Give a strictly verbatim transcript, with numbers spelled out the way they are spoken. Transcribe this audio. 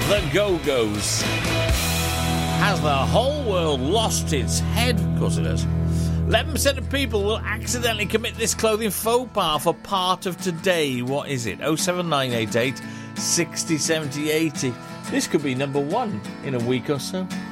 The Go-Go's. Has the whole world lost its head? Of course it has. eleven percent of people will accidentally commit this clothing faux pas for part of today. What is it? oh seven nine eight eight, sixty, seventy, eighty. This could be number one in a week or so.